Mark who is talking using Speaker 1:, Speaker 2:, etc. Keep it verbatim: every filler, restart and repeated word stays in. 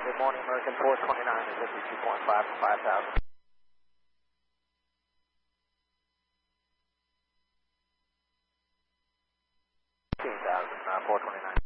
Speaker 1: Good morning, American four twenty-nine is fifty-two point five to five thousand. fifteen thousand, uh, four twenty-nine.